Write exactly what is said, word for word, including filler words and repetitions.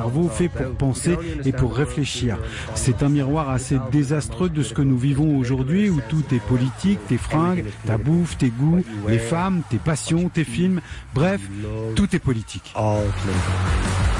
cerveau fait pour penser et pour réfléchir. C'est un miroir assez désastreux de ce que nous vivons aujourd'hui où tout est politique, tes fringues, ta bouffe, tes goûts, les femmes, tes passions, tes films, bref, tout est politique.